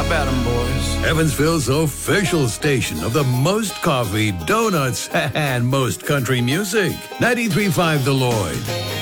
How about them, boys? Evansville's official station of the most coffee, donuts, and most country music. 93.5 The Lloyd.